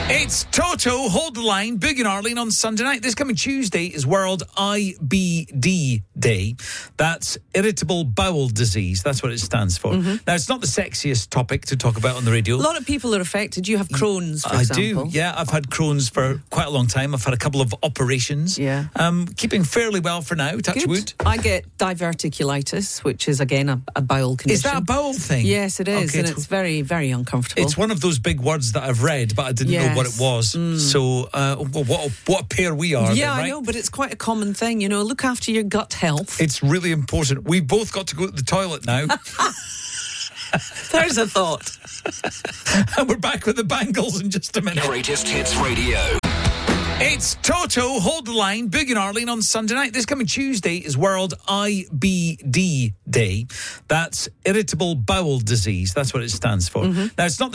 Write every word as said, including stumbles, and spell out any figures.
It's Toto, Hold the Line, Big and Arlene on Sunday night. This coming Tuesday is World I B D Day. That's Irritable Bowel Disease. That's what it stands for. Mm-hmm. Now, it's not the sexiest topic to talk about on the radio. A lot of people are affected. You have Crohn's, for I example. do, yeah. I've had Crohn's for quite a long time. I've had a couple of operations. Yeah. Um, keeping fairly well for now, touch Good. wood. I get diverticulitis, which is, again, a, a bowel condition. Is that a bowel thing? Yes, it is, Okay, and it's- it's very, very uncomfortable. It's one of those big words that I've read, but I didn't know what it Yes. was. Mm. So, uh, what, what, a, what a pair we are. Yeah, then, right? I know, but it's quite a common thing. You know, look after your gut health. It's really important. We both got to go to the toilet now. There's a thought. And we're back with the Bangles in just a minute. Greatest Hits Radio. It's Toto, Hold the Line, Big and Arlene on Sunday night. This coming Tuesday is World I B D Day. That's Irritable Bowel Disease. That's what it stands for. Mm-hmm. Now, it's not